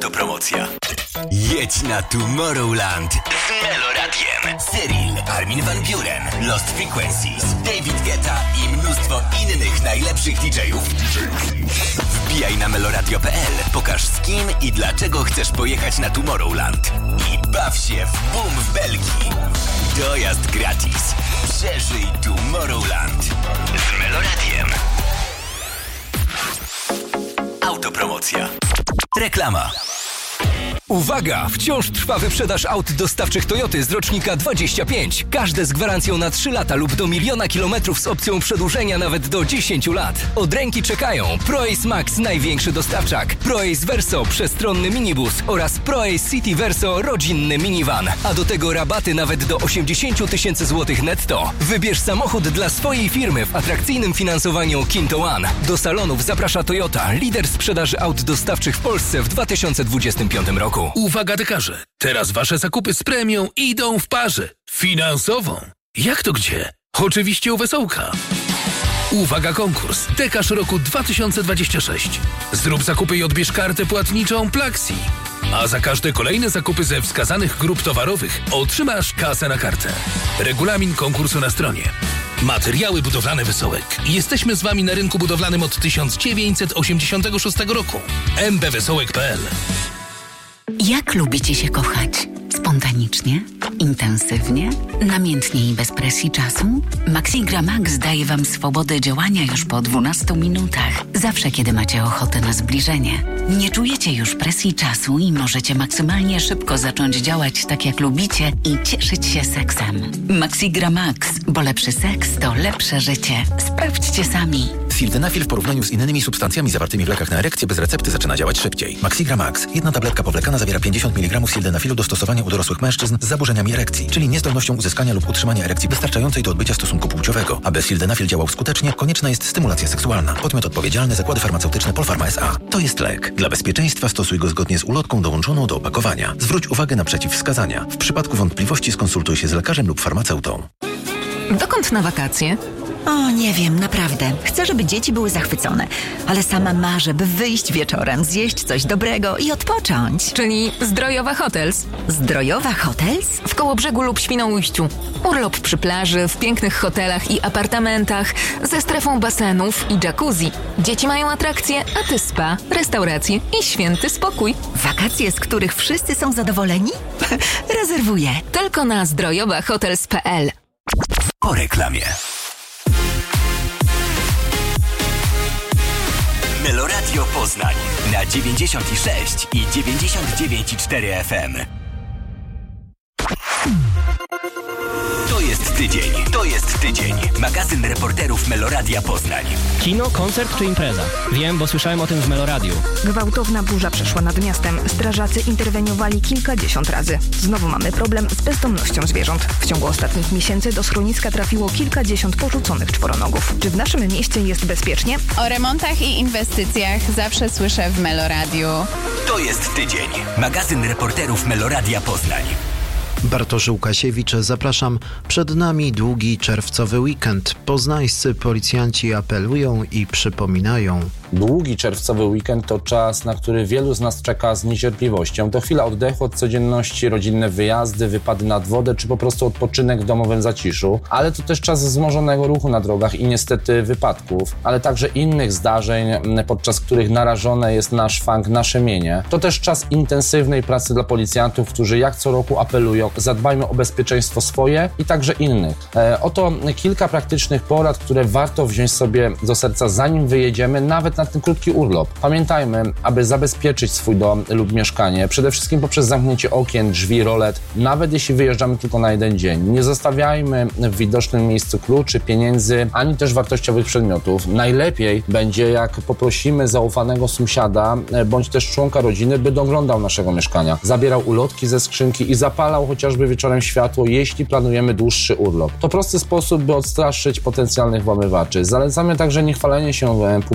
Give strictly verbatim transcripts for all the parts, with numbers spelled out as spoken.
Autopromocja. Jedź na Tomorrowland z Meloradiem. Cyril, Armin van Buuren, Lost Frequencies, David Guetta i mnóstwo innych najlepszych didżejów. Wbijaj na meloradio kropka pe el, pokaż z kim i dlaczego chcesz pojechać na Tomorrowland. I baw się w boom w Belgii. Dojazd gratis. Przeżyj Tomorrowland z Meloradiem. Autopromocja. Reklama. Uwaga! Wciąż trwa wyprzedaż aut dostawczych Toyoty z rocznika dwadzieścia pięć. Każde z gwarancją na trzy lata lub do miliona kilometrów z opcją przedłużenia nawet do dziesięciu lat. Od ręki czekają ProAce Max, największy dostawczak, ProAce Verso, przestronny minibus oraz ProAce City Verso, rodzinny minivan. A do tego rabaty nawet do osiemdziesiąt tysięcy złotych netto. Wybierz samochód dla swojej firmy w atrakcyjnym finansowaniu Kinto One. Do salonów zaprasza Toyota, lider sprzedaży aut dostawczych w Polsce w dwa tysiące dwudziestym piątym roku. Uwaga dekarze, teraz wasze zakupy z premią idą w parze. Finansową. Jak to gdzie? Oczywiście u Wesołka. Uwaga konkurs. Dekarz roku dwa tysiące dwudziesty szósty. Zrób zakupy i odbierz kartę płatniczą Plaxi. A za każde kolejne zakupy ze wskazanych grup towarowych otrzymasz kasę na kartę. Regulamin konkursu na stronie. Materiały budowlane Wesołek. Jesteśmy z wami na rynku budowlanym od tysiąc dziewięćset osiemdziesiątego szóstego roku. m b wesołek kropka pe el. Jak lubicie się kochać? Spontanicznie? Intensywnie? Namiętnie i bez presji czasu? Maxigra Max daje wam swobodę działania już po dwunastu minutach. Zawsze, kiedy macie ochotę na zbliżenie. Nie czujecie już presji czasu i możecie maksymalnie szybko zacząć działać tak, jak lubicie i cieszyć się seksem. Maxigra Max, bo lepszy seks to lepsze życie. Sprawdźcie sami. Sildenafil w porównaniu z innymi substancjami zawartymi w lekach na erekcję bez recepty zaczyna działać szybciej. Maxigra Max. Jedna tabletka powlekana zawiera pięćdziesiąt miligramów sildenafilu do stosowania u dorosłych mężczyzn z zaburzeniami erekcji, czyli niezdolnością uzyskania lub utrzymania erekcji wystarczającej do odbycia stosunku płciowego. Aby sildenafil działał skutecznie, konieczna jest stymulacja seksualna. Podmiot odpowiedzialny: Zakłady Farmaceutyczne Polpharma S A. To jest lek. Dla bezpieczeństwa stosuj go zgodnie z ulotką dołączoną do opakowania. Zwróć uwagę na przeciwwskazania. W przypadku wątpliwości skonsultuj się z lekarzem lub farmaceutą. Dokąd na wakacje? O, nie wiem, naprawdę. Chcę, żeby dzieci były zachwycone, ale sama marzę, by wyjść wieczorem, zjeść coś dobrego i odpocząć. Czyli Zdrojowa Hotels. Zdrojowa Hotels? W Kołobrzegu lub Świnoujściu. Urlop przy plaży, w pięknych hotelach i apartamentach, ze strefą basenów i jacuzzi. Dzieci mają atrakcje, a ty spa, restauracje i święty spokój. Wakacje, z których wszyscy są zadowoleni? Rezerwuję. Tylko na zdrojowa hotels kropka pe el. Po reklamie. Meloradio Poznań na dziewięćdziesiąt sześć i dziewięćdziesiąt dziewięć i cztery F M. To jest tydzień, to jest tydzień. Magazyn reporterów Meloradia Poznań. Kino, koncert czy impreza? Wiem, bo słyszałem o tym w Meloradiu. Gwałtowna burza przeszła nad miastem. Strażacy interweniowali kilkadziesiąt razy. Znowu mamy problem z bezdomnością zwierząt. W ciągu ostatnich miesięcy do schroniska trafiło kilkadziesiąt porzuconych czworonogów. Czy w naszym mieście jest bezpiecznie? O remontach i inwestycjach zawsze słyszę w Meloradiu. To jest tydzień. Magazyn reporterów Meloradia Poznań. Bartosz Łukasiewicz, zapraszam. Przed nami długi czerwcowy weekend. Poznańscy policjanci apelują i przypominają. Długi czerwcowy weekend to czas, na który wielu z nas czeka z niecierpliwością. To chwila oddechu od codzienności, rodzinne wyjazdy, wypady nad wodę, czy po prostu odpoczynek w domowym zaciszu. Ale to też czas wzmożonego ruchu na drogach i niestety wypadków, ale także innych zdarzeń, podczas których narażone jest nasz szwank, nasze mienie. To też czas intensywnej pracy dla policjantów, którzy jak co roku apelują: zadbajmy o bezpieczeństwo swoje i także innych. E, oto kilka praktycznych porad, które warto wziąć sobie do serca, zanim wyjedziemy, nawet na ten krótki urlop. Pamiętajmy, aby zabezpieczyć swój dom lub mieszkanie, przede wszystkim poprzez zamknięcie okien, drzwi, rolet, nawet jeśli wyjeżdżamy tylko na jeden dzień. Nie zostawiajmy w widocznym miejscu kluczy, pieniędzy, ani też wartościowych przedmiotów. Najlepiej będzie, jak poprosimy zaufanego sąsiada, bądź też członka rodziny, by doglądał naszego mieszkania, zabierał ulotki ze skrzynki i zapalał chociażby wieczorem światło, jeśli planujemy dłuższy urlop. To prosty sposób, by odstraszyć potencjalnych włamywaczy. Zalecamy także niechwalenie się publicznie w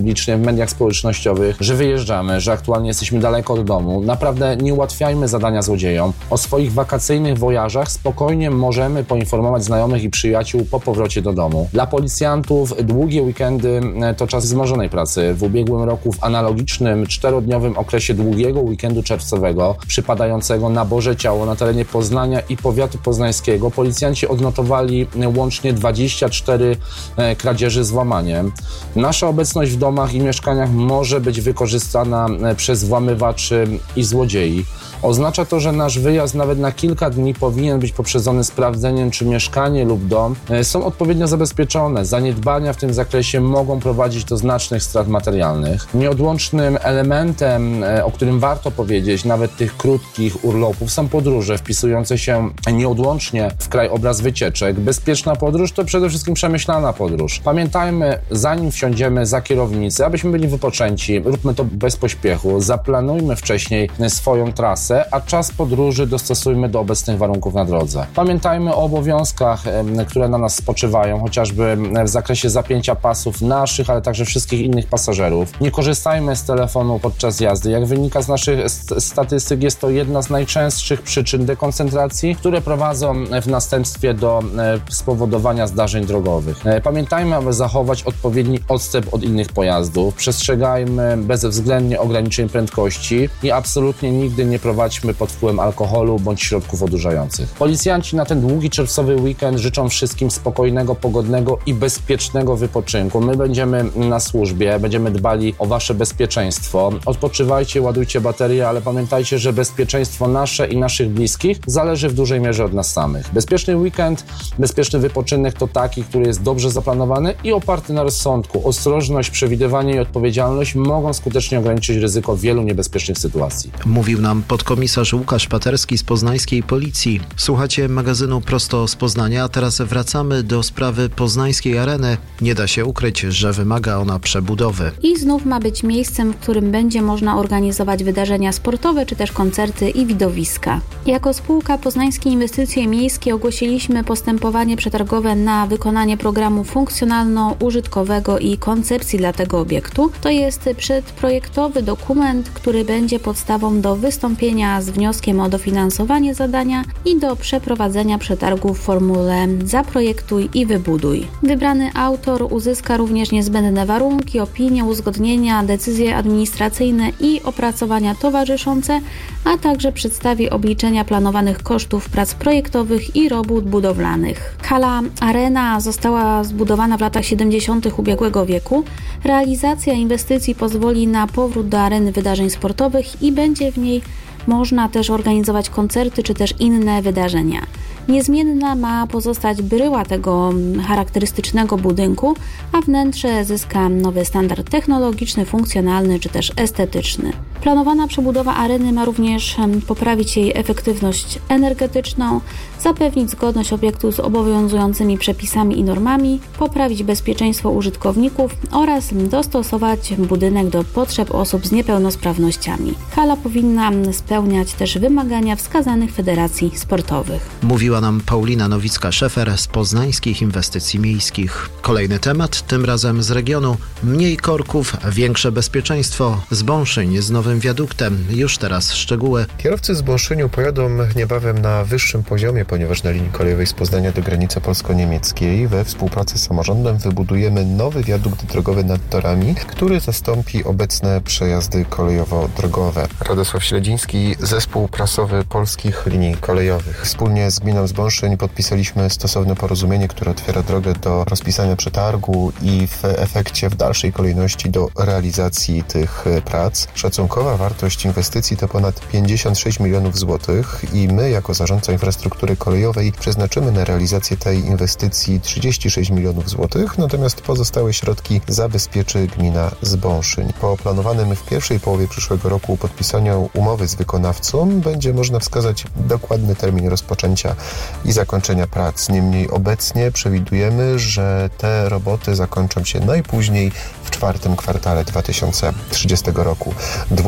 mediach społecznościowych, że wyjeżdżamy, że aktualnie jesteśmy daleko od domu. Naprawdę nie ułatwiajmy zadania złodziejom. O swoich wakacyjnych wojażach spokojnie możemy poinformować znajomych i przyjaciół po powrocie do domu. Dla policjantów długie weekendy to czas wzmożonej pracy. W ubiegłym roku w analogicznym czterodniowym okresie długiego weekendu czerwcowego przypadającego na Boże Ciało na terenie Poznania i powiatu poznańskiego policjanci odnotowali łącznie dwadzieścia cztery kradzieży z włamaniem. Nasza obecność w domach i mieszkaniach może być wykorzystana przez włamywaczy i złodziei. Oznacza to, że nasz wyjazd nawet na kilka dni powinien być poprzedzony sprawdzeniem, czy mieszkanie lub dom są odpowiednio zabezpieczone. Zaniedbania w tym zakresie mogą prowadzić do znacznych strat materialnych. Nieodłącznym elementem, o którym warto powiedzieć, nawet tych krótkich urlopów, są podróże wpisujące się nieodłącznie w krajobraz wycieczek. Bezpieczna podróż to przede wszystkim przemyślana podróż. Pamiętajmy, zanim wsiądziemy za kierownicę, abyśmy byli wypoczęci, róbmy to bez pośpiechu, zaplanujmy wcześniej swoją trasę, a czas podróży dostosujmy do obecnych warunków na drodze. Pamiętajmy o obowiązkach, które na nas spoczywają, chociażby w zakresie zapięcia pasów naszych, ale także wszystkich innych pasażerów. Nie korzystajmy z telefonu podczas jazdy. Jak wynika z naszych statystyk, jest to jedna z najczęstszych przyczyn dekoncentracji, które prowadzą w następstwie do spowodowania zdarzeń drogowych. Pamiętajmy, aby zachować odpowiedni odstęp od innych pojazdów. Przestrzegajmy bezwzględnie ograniczeń prędkości i absolutnie nigdy nie prowadźmy pod wpływem alkoholu bądź środków odurzających. Policjanci na ten długi czerwcowy weekend życzą wszystkim spokojnego, pogodnego i bezpiecznego wypoczynku. My będziemy na służbie, będziemy dbali o wasze bezpieczeństwo. Odpoczywajcie, ładujcie baterie, ale pamiętajcie, że bezpieczeństwo nasze i naszych bliskich zależy w dużej mierze od nas samych. Bezpieczny weekend, bezpieczny wypoczynek to taki, który jest dobrze zaplanowany i oparty na rozsądku. Ostrożność, przewidywanie i odpowiedzialność mogą skutecznie ograniczyć ryzyko wielu niebezpiecznych sytuacji. Mówił nam podkomisarz Łukasz Paterski z poznańskiej Policji. Słuchacie magazynu Prosto z Poznania, a teraz wracamy do sprawy poznańskiej areny. Nie da się ukryć, że wymaga ona przebudowy. I znów ma być miejscem, w którym będzie można organizować wydarzenia sportowe, czy też koncerty i widowiska. Jako spółka Poznańskie Inwestycje Miejskie ogłosiliśmy postępowanie przetargowe na wykonanie programu funkcjonalno-użytkowego i koncepcji dla tego obiektu. To jest przedprojektowy dokument, który będzie podstawą do wystąpienia z wnioskiem o dofinansowanie zadania i do przeprowadzenia przetargu w formule zaprojektuj i wybuduj. Wybrany autor uzyska również niezbędne warunki, opinie, uzgodnienia, decyzje administracyjne i opracowania towarzyszące, a także przedstawi obliczenia planowanych kosztów prac projektowych i robót budowlanych. Hala Arena została zbudowana w latach siedemdziesiątych ubiegłego wieku. Realizacja inwestycji pozwoli na powrót do areny wydarzeń sportowych i będzie w niej można też organizować koncerty czy też inne wydarzenia. Niezmienna ma pozostać bryła tego charakterystycznego budynku, a wnętrze zyska nowy standard technologiczny, funkcjonalny czy też estetyczny. Planowana przebudowa areny ma również poprawić jej efektywność energetyczną, zapewnić zgodność obiektu z obowiązującymi przepisami i normami, poprawić bezpieczeństwo użytkowników oraz dostosować budynek do potrzeb osób z niepełnosprawnościami. Hala powinna spełniać też wymagania wskazanych federacji sportowych. Mówiła nam Paulina Nowicka-Szefer z Poznańskich Inwestycji Miejskich. Kolejny temat, tym razem z regionu. Mniej korków, większe bezpieczeństwo. Zbąszyń z nowym wiaduktem. Już teraz szczegóły. Kierowcy z Bąszyniu pojadą niebawem na wyższym poziomie, ponieważ na linii kolejowej z Poznania do granicy polsko-niemieckiej we współpracy z samorządem wybudujemy nowy wiadukt drogowy nad torami, który zastąpi obecne przejazdy kolejowo-drogowe. Radosław Śledziński, zespół prasowy Polskich Linii Kolejowych. Wspólnie z gminą z Bąszyń podpisaliśmy stosowne porozumienie, które otwiera drogę do rozpisania przetargu i w efekcie w dalszej kolejności do realizacji tych prac. Szacunkowa wartość inwestycji to ponad pięćdziesiąt sześć milionów złotych i my jako zarządca infrastruktury kolejowej przeznaczymy na realizację tej inwestycji trzydzieści sześć milionów złotych, natomiast pozostałe środki zabezpieczy gmina z Bąszyń. Po planowanym w pierwszej połowie przyszłego roku podpisaniu umowy z wykonawcą będzie można wskazać dokładny termin rozpoczęcia i zakończenia prac. Niemniej obecnie przewidujemy, że te roboty zakończą się najpóźniej w czwartym kwartale dwa tysiące trzydziestego roku.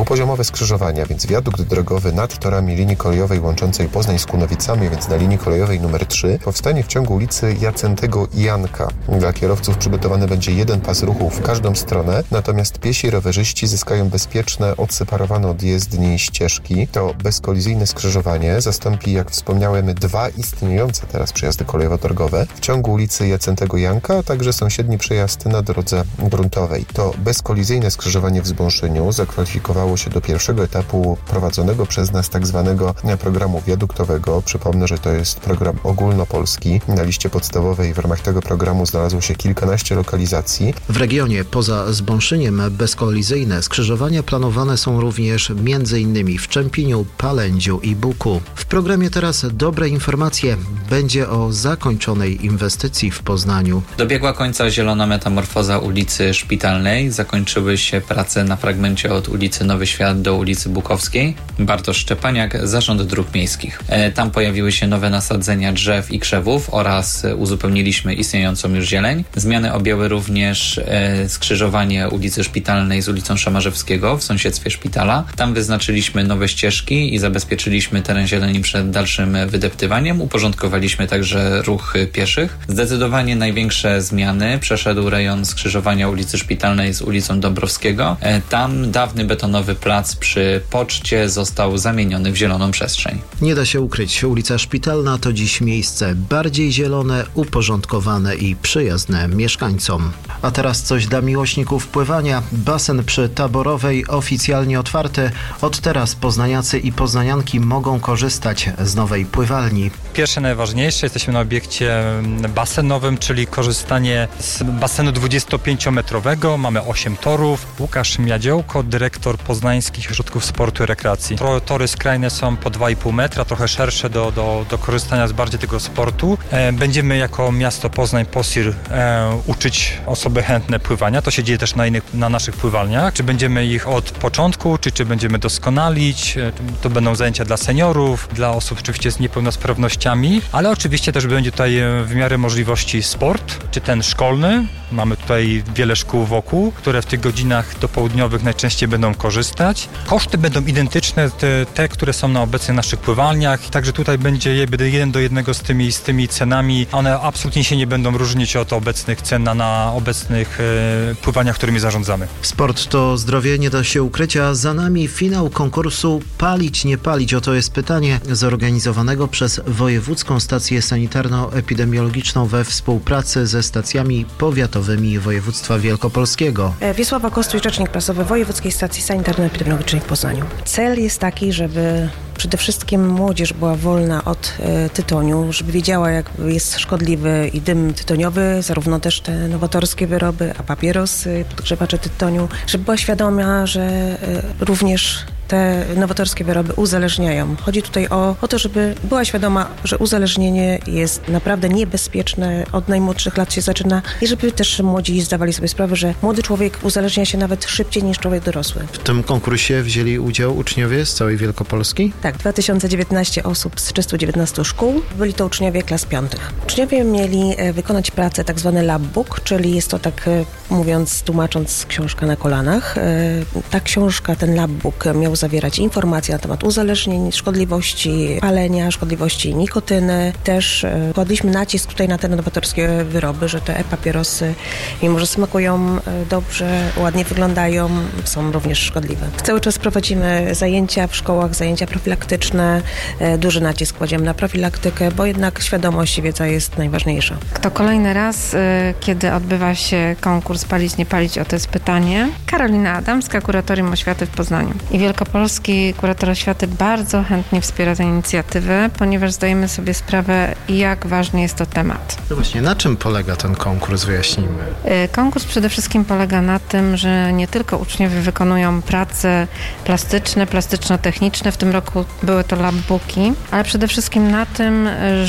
Dwupoziomowe skrzyżowania, więc wiadukt drogowy nad torami linii kolejowej łączącej Poznań z Kunowicami, więc na linii kolejowej numer trzy, powstanie w ciągu ulicy Jacentego i Janka. Dla kierowców przygotowany będzie jeden pas ruchu w każdą stronę, natomiast piesi i rowerzyści zyskają bezpieczne, odseparowane od jezdni ścieżki. To bezkolizyjne skrzyżowanie zastąpi, jak wspomniałem, dwa istniejące teraz przejazdy kolejowo-drogowe w ciągu ulicy Jacentego Janka, a także sąsiedni przejazd na drodze gruntowej. To bezkolizyjne skrzyżowanie w Zbąszyniu zakwalifikowało się do pierwszego etapu prowadzonego przez nas tak zwanego programu wiaduktowego. Przypomnę, że to jest program ogólnopolski. Na liście podstawowej w ramach tego programu znalazło się kilkanaście lokalizacji. W regionie poza Zbąszyniem bezkolizyjne skrzyżowania planowane są również m.in. w Czempiniu, Palędziu i Buku. W programie teraz dobre informacje. Będzie o zakończonej inwestycji w Poznaniu. Dobiegła końca zielona metamorfoza ulicy Szpitalnej. Zakończyły się prace na fragmencie od ulicy Nowy Świat do ulicy Bukowskiej. Bartosz Szczepaniak, Zarząd Dróg Miejskich. E, tam pojawiły się nowe nasadzenia drzew i krzewów oraz uzupełniliśmy istniejącą już zieleń. Zmiany objęły również e, skrzyżowanie ulicy Szpitalnej z ulicą Szamarzewskiego w sąsiedztwie szpitala. Tam wyznaczyliśmy nowe ścieżki i zabezpieczyliśmy teren zieleni przed dalszym wydeptywaniem. Uporządkowaliśmy także ruch pieszych. Zdecydowanie największe zmiany przeszedł rejon skrzyżowania ulicy Szpitalnej z ulicą Dąbrowskiego. E, tam dawny betonowy plac przy poczcie został zamieniony w zieloną przestrzeń. Nie da się ukryć, ulica Szpitalna to dziś miejsce bardziej zielone, uporządkowane i przyjazne mieszkańcom. A teraz coś dla miłośników pływania. Basen przy Taborowej oficjalnie otwarty. Od teraz poznaniacy i poznanianki mogą korzystać z nowej pływalni. Pierwsze, najważniejsze, jesteśmy na obiekcie basenowym, czyli korzystanie z basenu dwudziestopięciometrowego. Mamy osiem torów. Łukasz Miadziołko, dyrektor Poznańskich Ośrodków Sportu i Rekreacji. Tory skrajne są po dwa i pół metra, trochę szersze do, do, do korzystania z bardziej tego sportu. E, będziemy jako miasto Poznań, POSIR, e, uczyć osoby chętne pływania. To się dzieje też na innych, na naszych pływalniach. Czy będziemy ich od początku uczyć, czy będziemy doskonalić. E, to będą zajęcia dla seniorów, dla osób oczywiście z niepełnosprawnościami, ale oczywiście też będzie tutaj w miarę możliwości sport, czy ten szkolny. Mamy tutaj wiele szkół wokół, które w tych godzinach dopołudniowych najczęściej będą korzystać. Koszty będą identyczne, te, te które są na obecnych naszych pływalniach, także tutaj będzie jeden do jednego z tymi, z tymi cenami. One absolutnie się nie będą różnić od obecnych cen na, na obecnych e, pływaniach, którymi zarządzamy. Sport to zdrowie, nie da się ukryć, a za nami finał konkursu Palić, nie palić. Oto jest pytanie zorganizowanego przez Wojewódzką Stację Sanitarno-Epidemiologiczną we współpracy ze stacjami powiatowymi województwa wielkopolskiego. Wiesława Kostuś, rzecznik prasowy Wojewódzkiej Stacji Sanitarno-Epidemiologicznej w Poznaniu. Cel jest taki, żeby przede wszystkim młodzież była wolna od e, tytoniu, żeby wiedziała, jak jest szkodliwy i dym tytoniowy, zarówno też te nowatorskie wyroby, a papierosy, podgrzewacze tytoniu, żeby była świadoma, że e, również te nowatorskie wyroby uzależniają. Chodzi tutaj o, o to, żeby była świadoma, że uzależnienie jest naprawdę niebezpieczne, od najmłodszych lat się zaczyna i żeby też młodzi zdawali sobie sprawę, że młody człowiek uzależnia się nawet szybciej niż człowiek dorosły. W tym konkursie wzięli udział uczniowie z całej Wielkopolski? Tak, dwa tysiące dziewiętnaście osób z trzystu dziewiętnastu szkół. Byli to uczniowie klas piątych. Uczniowie mieli wykonać pracę tak zwany labbook, czyli jest to tak mówiąc, tłumacząc książka na kolanach. Ta książka, ten labbook miał zawierać informacje na temat uzależnień, szkodliwości palenia, szkodliwości nikotyny. Też kładliśmy nacisk tutaj na te nowatorskie wyroby, że te e-papierosy, mimo że smakują dobrze, ładnie wyglądają, są również szkodliwe. Cały czas prowadzimy zajęcia w szkołach, zajęcia profilaktyczne. Duży nacisk kładziemy na profilaktykę, bo jednak świadomość i wiedza jest najważniejsza. To kolejny raz, kiedy odbywa się konkurs Palić, nie palić, o to jest pytanie. Karolina Adamska, Kuratorium Oświaty w Poznaniu. I Wielkopolski Kurator Oświaty bardzo chętnie wspiera tę inicjatywę, ponieważ zdajemy sobie sprawę, jak ważny jest to temat. No właśnie, na czym polega ten konkurs? Wyjaśnijmy. Konkurs przede wszystkim polega na tym, że nie tylko uczniowie wykonują prace plastyczne, plastyczno-techniczne, w tym roku były to labbooki, ale przede wszystkim na tym,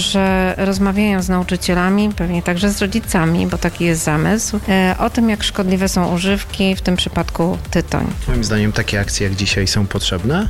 że rozmawiają z nauczycielami, pewnie także z rodzicami, bo taki jest zamysł, o tym, jak szkodliwe są używki, w tym przypadku tytoń. Moim zdaniem takie akcje jak dzisiaj są są potrzebne?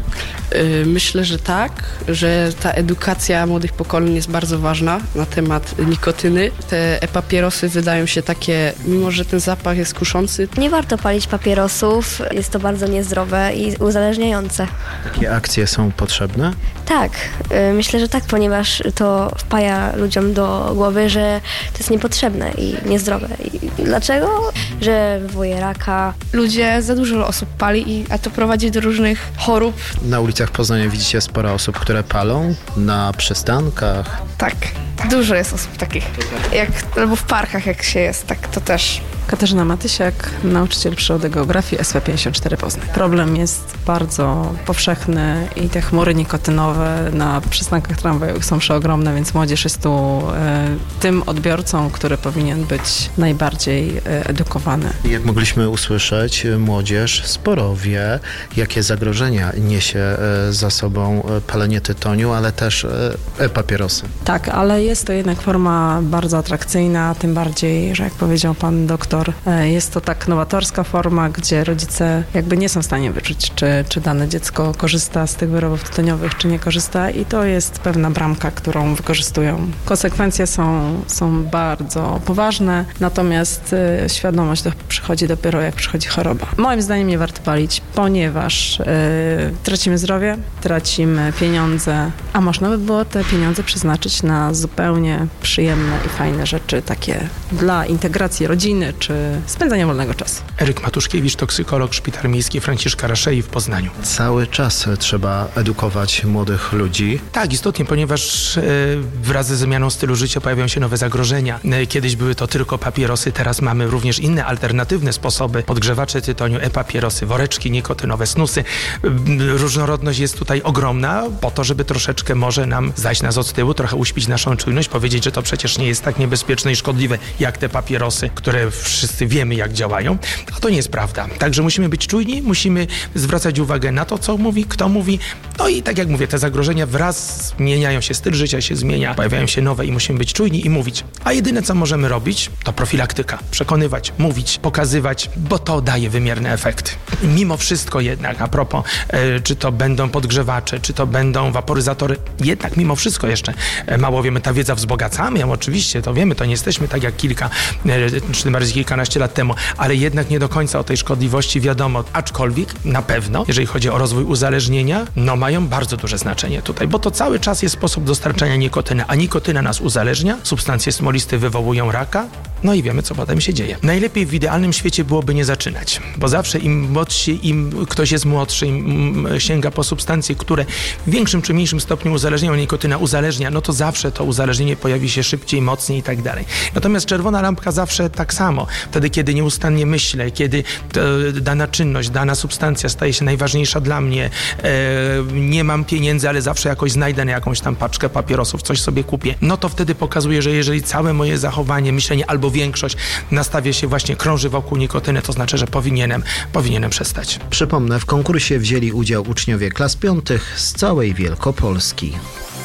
Myślę, że tak, że ta edukacja młodych pokoleń jest bardzo ważna na temat nikotyny. Te e-papierosy wydają się takie, mimo że ten zapach jest kuszący. Nie warto palić papierosów, jest to bardzo niezdrowe i uzależniające. Takie akcje są potrzebne? Tak, myślę, że tak, ponieważ to wpaja ludziom do głowy, że to jest niepotrzebne i niezdrowe. I dlaczego? Że wywołuje raka. Ludzie, za dużo osób pali, i, a to prowadzi do różnych chorób. Na ulicach Poznania widzicie sporo osób, które palą, na przystankach. Tak, dużo jest osób takich. Jak, albo w parkach jak się jest, tak to też. Katarzyna Matysiak, nauczyciel przyrody geografii S W pięćdziesiąt cztery Poznań. Problem jest bardzo powszechny i te chmury nikotynowe na przystankach tramwajowych są przeogromne, więc młodzież jest tu e, tym odbiorcą, który powinien być najbardziej e, edukowany. Jak mogliśmy usłyszeć, młodzież sporo wie, jakie zagrożenia niesie e, za sobą palenie tytoniu, ale też e, papierosy. Tak, ale jest to jednak forma bardzo atrakcyjna, tym bardziej, że jak powiedział pan doktor, jest to tak nowatorska forma, gdzie rodzice jakby nie są w stanie wyczuć, czy, czy dane dziecko korzysta z tych wyrobów tytoniowych, czy nie korzysta, i to jest pewna bramka, którą wykorzystują. Konsekwencje są, są bardzo poważne, natomiast y, świadomość do, przychodzi dopiero jak przychodzi choroba. Moim zdaniem nie warto palić, ponieważ y, tracimy zdrowie, tracimy pieniądze, a można by było te pieniądze przeznaczyć na zupełnie przyjemne i fajne rzeczy, takie dla integracji rodziny, czy spędzania wolnego czasu. Eryk Matuszkiewicz, toksykolog, Szpital Miejski Franciszka Raszei w Poznaniu. Cały czas trzeba edukować młodych ludzi. Tak, istotnie, ponieważ e, wraz ze zmianą stylu życia pojawiają się nowe zagrożenia. E, kiedyś były to tylko papierosy, teraz mamy również inne alternatywne sposoby. Podgrzewacze tytoniu, e-papierosy, woreczki nikotynowe, snusy. E, różnorodność jest tutaj ogromna, po to, żeby troszeczkę może nam zajść nas od tyłu, trochę uśpić naszą czujność, powiedzieć, że to przecież nie jest tak niebezpieczne i szkodliwe jak te papierosy, które wszyscy wiemy, jak działają, a to nie jest prawda. Także musimy być czujni, musimy zwracać uwagę na to, co mówi, kto mówi. No i tak jak mówię, te zagrożenia wraz zmieniają się, styl życia się zmienia, pojawiają się nowe i musimy być czujni i mówić. A jedyne, co możemy robić, to profilaktyka. Przekonywać, mówić, pokazywać, bo to daje wymierne efekty. Mimo wszystko jednak, a propos, e, czy to będą podgrzewacze, czy to będą waporyzatory, jednak mimo wszystko jeszcze e, mało wiemy, ta wiedza wzbogacamy ją, oczywiście, to wiemy, to nie jesteśmy tak jak kilka, e, czy tym bardziej kilkanaście lat temu, ale jednak nie do końca o tej szkodliwości wiadomo, aczkolwiek na pewno, jeżeli chodzi o rozwój uzależnienia, no mają bardzo duże znaczenie tutaj, bo to cały czas jest sposób dostarczania nikotyny, a nikotyna nas uzależnia, substancje smoliste wywołują raka, no i wiemy, co potem się dzieje. Najlepiej w idealnym świecie byłoby nie zaczynać, bo zawsze im młodsi, im ktoś jest młodszy, im sięga po substancje, które w większym czy mniejszym stopniu uzależniają, nikotyna uzależnia, no to zawsze to uzależnienie pojawi się szybciej, mocniej i tak dalej. Natomiast czerwona lampka zawsze tak samo. Wtedy, kiedy nieustannie myślę, kiedy e, dana czynność, dana substancja staje się najważniejsza dla mnie, e, nie mam pieniędzy, ale zawsze jakoś znajdę na jakąś tam paczkę papierosów, coś sobie kupię, no to wtedy pokazuje, że jeżeli całe moje zachowanie, myślenie albo większość nastawia się właśnie, krąży wokół nikotyny, to znaczy, że powinienem, powinienem przestać. Przypomnę, w konkursie wzięli udział uczniowie klas piątych z całej Wielkopolski.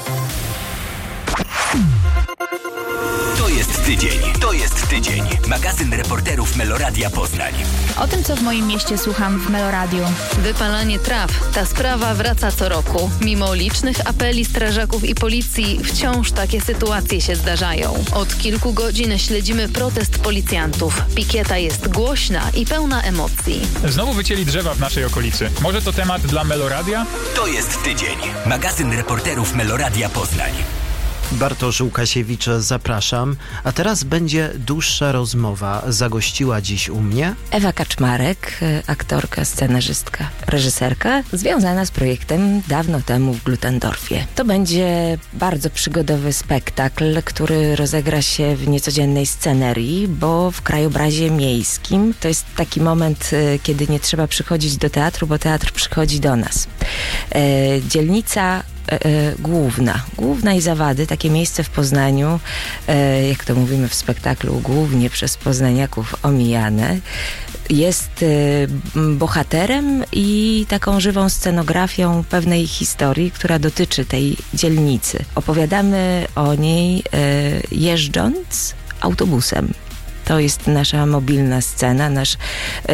To jest tydzień, to jest tydzień. Magazyn reporterów Meloradia Poznań. O tym, co w moim mieście słucham w Meloradiu. Wypalanie traw. Ta sprawa wraca co roku. Mimo licznych apeli strażaków i policji, wciąż takie sytuacje się zdarzają. Od kilku godzin śledzimy protest policjantów. Pikieta jest głośna i pełna emocji. Znowu wycięli drzewa w naszej okolicy. Może to temat dla Meloradia? To jest tydzień. Magazyn reporterów Meloradia Poznań. Bartosz Łukasiewicz, zapraszam. A teraz będzie dłuższa rozmowa. Zagościła dziś u mnie Ewa Kaczmarek, aktorka, scenarzystka, reżyserka, związana z projektem dawno temu w Glutendorfie. To będzie bardzo przygodowy spektakl, który rozegra się w niecodziennej scenerii, bo w krajobrazie miejskim to jest taki moment, kiedy nie trzeba przychodzić do teatru, bo teatr przychodzi do nas. E, dzielnica E, e, główna. Główna i Zawady, takie miejsce w Poznaniu, e, jak to mówimy w spektaklu, głównie przez poznaniaków omijane, jest e, bohaterem i taką żywą scenografią pewnej historii, która dotyczy tej dzielnicy. Opowiadamy o niej e, jeżdżąc autobusem. To jest nasza mobilna scena, nasz e,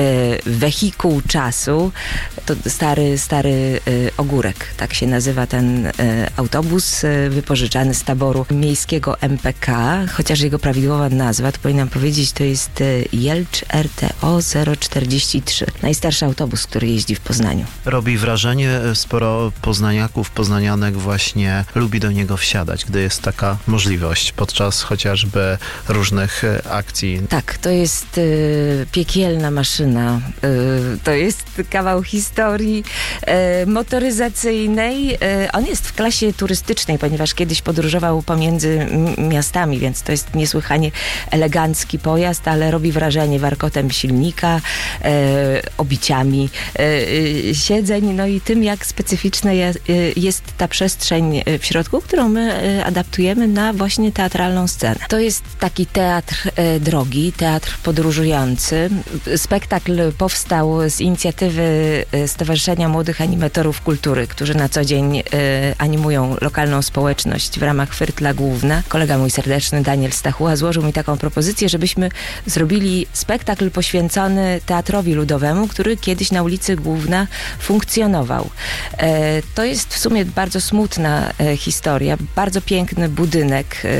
wehikuł czasu. To stary, stary e, ogórek, tak się nazywa ten e, autobus, e, wypożyczany z taboru miejskiego M P K, chociaż jego prawidłowa nazwa, to powinnam powiedzieć, to jest e, Jelcz R T O zero czterdzieści trzy. Najstarszy autobus, który jeździ w Poznaniu. Robi wrażenie, sporo poznaniaków, poznanianek właśnie lubi do niego wsiadać, gdy jest taka możliwość podczas chociażby różnych akcji. Tak, to jest y, piekielna maszyna. Y, to jest kawał historii y, motoryzacyjnej. Y, on jest w klasie turystycznej, ponieważ kiedyś podróżował pomiędzy m- miastami, więc to jest niesłychanie elegancki pojazd, ale robi wrażenie warkotem silnika, y, obiciami y, siedzeń, no i tym, jak specyficzna je, y, jest ta przestrzeń w środku, którą my y, adaptujemy na właśnie teatralną scenę. To jest taki teatr y, drogi, teatr podróżujący. Spektakl powstał z inicjatywy Stowarzyszenia Młodych Animatorów Kultury, którzy na co dzień y, animują lokalną społeczność w ramach Fyrtla Główna. Kolega mój serdeczny, Daniel Stachuła, złożył mi taką propozycję, żebyśmy zrobili spektakl poświęcony teatrowi ludowemu, który kiedyś na ulicy Główna funkcjonował. E, to jest w sumie bardzo smutna e, historia. Bardzo piękny budynek, e,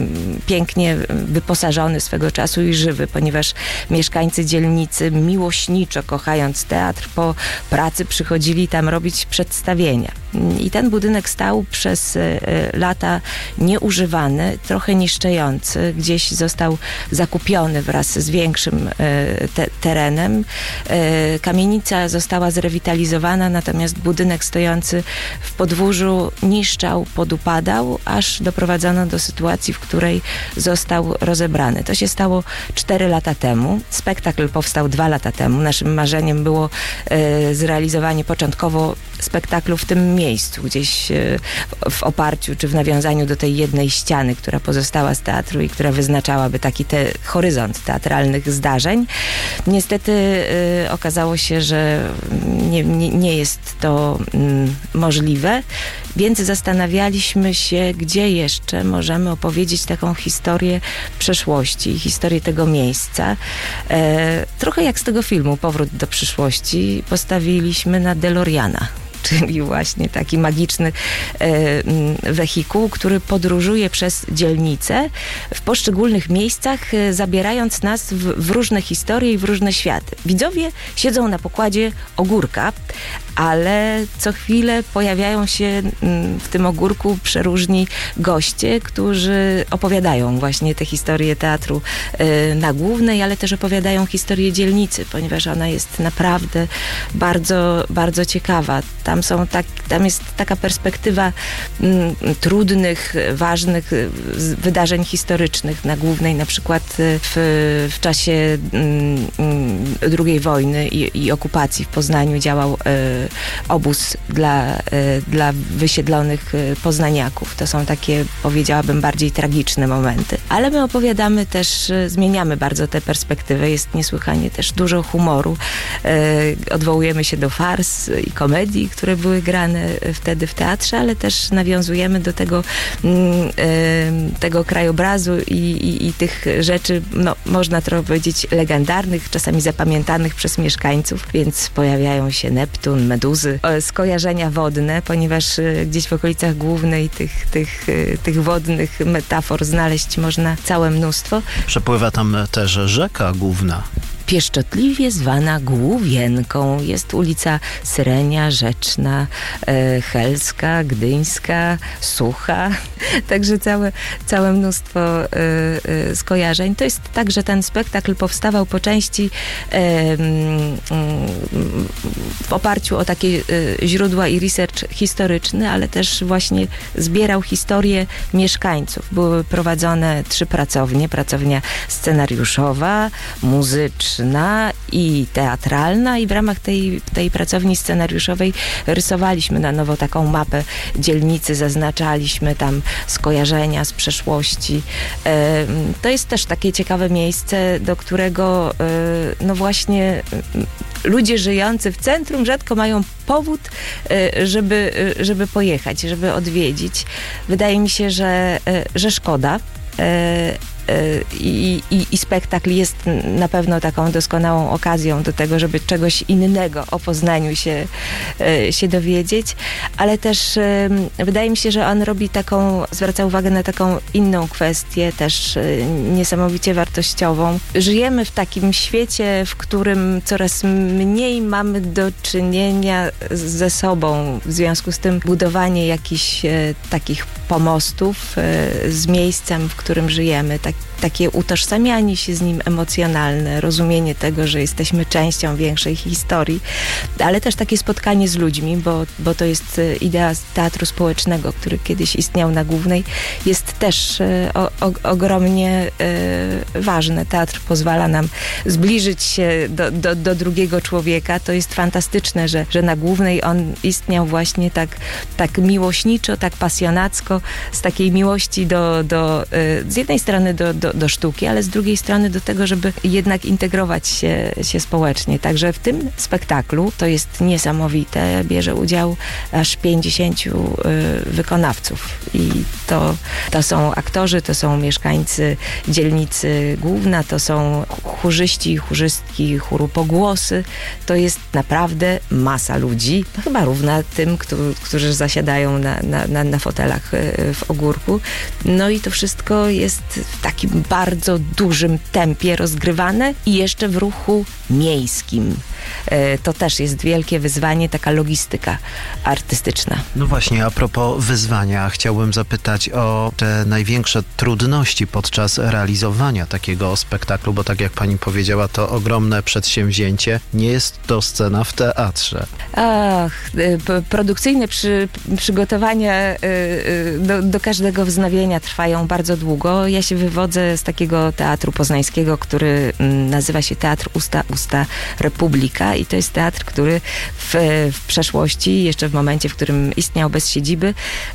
pięknie wyposażony swego czasu i żywy, ponieważ mieszkańcy dzielnicy, miłośniczo kochając teatr, po pracy przychodzili tam robić przedstawienia. I ten budynek stał przez e, lata nieużywany, trochę niszczejący. Gdzieś został zakupiony wraz z większym e, te, terenem. E, kamienica została zrewitalizowana, natomiast budynek stojący w podwórzu niszczał, podupadał, aż doprowadzono do sytuacji, w której został rozebrany. To się stało cztery lata temu. Spektakl powstał dwa lata temu. Naszym marzeniem było e, zrealizowanie początkowo spektaklu w tym miejscu, gdzieś e, w, w oparciu czy w nawiązaniu do tej jednej ściany, która pozostała z teatru i która wyznaczałaby taki te, horyzont teatralnych zdarzeń. Niestety e, okazało się, że nie, nie, nie jest to mm, możliwe, więc zastanawialiśmy się, gdzie jeszcze możemy opowiedzieć taką historię przeszłości, historię tego miejsca. E, trochę jak z tego filmu Powrót do przyszłości postawiliśmy na DeLoreana. Czyli właśnie taki magiczny e, wehikuł, który podróżuje przez dzielnicę w poszczególnych miejscach, e, zabierając nas w, w różne historie i w różne światy. Widzowie siedzą na pokładzie ogórka, ale co chwilę pojawiają się m, w tym ogórku przeróżni goście, którzy opowiadają właśnie te historie teatru e, na Głównej, ale też opowiadają historię dzielnicy, ponieważ ona jest naprawdę bardzo, bardzo ciekawa. Tam są tak, tam jest taka perspektywa m, trudnych, ważnych wydarzeń historycznych na Głównej, na przykład w, w czasie m, drugiej wojny i, i okupacji w Poznaniu działał e, obóz dla, e, dla wysiedlonych poznaniaków. To są takie, powiedziałabym, bardziej tragiczne momenty. Ale my opowiadamy też, zmieniamy bardzo tę perspektywę. Jest niesłychanie też dużo humoru. E, odwołujemy się do fars i komedii, które były grane wtedy w teatrze, ale też nawiązujemy do tego, tego krajobrazu i, i, i tych rzeczy, no, można trochę powiedzieć, legendarnych, czasami zapamiętanych przez mieszkańców, więc pojawiają się Neptun, Meduzy, skojarzenia wodne, ponieważ gdzieś w okolicach Głównej tych, tych, tych wodnych metafor znaleźć można całe mnóstwo. Przepływa tam też rzeka Główna. Pieszczotliwie zwana Główienką. Jest ulica Syrenia, Rzeczna, e, Helska, Gdyńska, Sucha. Także całe, całe mnóstwo e, e, skojarzeń. To jest tak, że ten spektakl powstawał po części e, m, w oparciu o takie e, źródła i research historyczny, ale też właśnie zbierał historię mieszkańców. Były prowadzone trzy pracownie. Pracownia scenariuszowa, muzyczna i teatralna i w ramach tej, tej pracowni scenariuszowej rysowaliśmy na nowo taką mapę dzielnicy, zaznaczaliśmy tam skojarzenia z przeszłości. To jest też takie ciekawe miejsce, do którego no właśnie ludzie żyjący w centrum rzadko mają powód, żeby, żeby pojechać, żeby odwiedzić. Wydaje mi się, że, że szkoda. i, i, i spektakl jest na pewno taką doskonałą okazją do tego, żeby czegoś innego o Poznaniu się, się dowiedzieć, ale też wydaje mi się, że on robi taką, zwraca uwagę na taką inną kwestię, też niesamowicie wartościową. Żyjemy w takim świecie, w którym coraz mniej mamy do czynienia ze sobą. W związku z tym budowanie jakichś e, takich pomostów e, z miejscem, w którym żyjemy, tak, takie utożsamianie się z nim emocjonalne, rozumienie tego, że jesteśmy częścią większej historii, ale też takie spotkanie z ludźmi, bo, bo to jest idea teatru społecznego, który kiedyś istniał na Głównej, jest też e, o, o, ogromnie e, ważne. Teatr pozwala nam zbliżyć się do, do, do drugiego człowieka. To jest fantastyczne, że, że na Głównej on istniał właśnie tak, tak miłośniczo, tak pasjonacko, z takiej miłości do, do z jednej strony do, do, do sztuki, ale z drugiej strony do tego, żeby jednak integrować się, się społecznie. Także w tym spektaklu to jest niesamowite. Bierze udział aż pięćdziesięciu wykonawców i to, to są aktorzy, to są mieszkańcy dzielnicy Główna, to są chórzyści, chórzystki chóru Pogłosy. To jest naprawdę masa ludzi, no chyba równa tym, którzy, którzy zasiadają na, na, na, na fotelach w Ogórku. No i to wszystko jest w takim bardzo dużym tempie rozgrywane i jeszcze w ruchu miejskim. To też jest wielkie wyzwanie, taka logistyka artystyczna. No właśnie, a propos wyzwania, chciałbym zapytać o te największe trudności podczas realizowania takiego spektaklu, bo tak jak pani powiedziała, to ogromne przedsięwzięcie. Nie jest to scena w teatrze. Ach, produkcyjne przy, przygotowania do, do każdego wznowienia trwają bardzo długo. Ja się wywodzę z takiego teatru poznańskiego, który nazywa się Teatr Usta Usta Republika i to jest teatr, który w, w przeszłości, jeszcze w momencie, w którym istniał bez siedziby,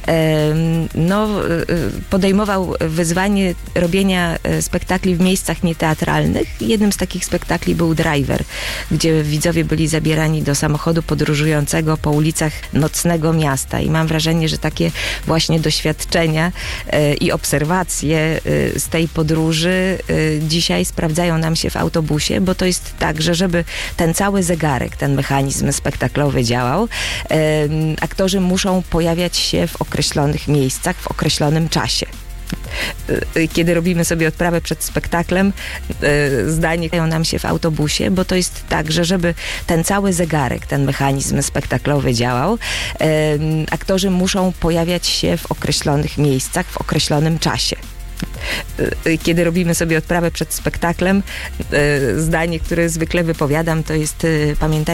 no, podejmował wyzwanie robienia spektakli w miejscach nieteatralnych. Jednym z takich spektakli był Driver, gdzie widzowie byli zabierani do samochodu podróżującego po ulicach nocnego miasta i mam wrażenie, że takie właśnie doświadczenia i obserwacje z tej podróży dzisiaj sprawdzają nam się w autobusie, bo to jest tak, że żeby ten cały zegarek, ten mechanizm spektaklowy działał, aktorzy muszą pojawiać się w określonych miejscach, w określonym czasie. Kiedy robimy sobie odprawę przed spektaklem, zdanie dają nam się w autobusie, bo to jest tak, że żeby ten cały zegarek, ten mechanizm spektaklowy działał, aktorzy muszą pojawiać się w określonych miejscach, w określonym czasie. Kiedy robimy sobie odprawę przed spektaklem, zdanie, które zwykle wypowiadam, to jest pamiętajcie,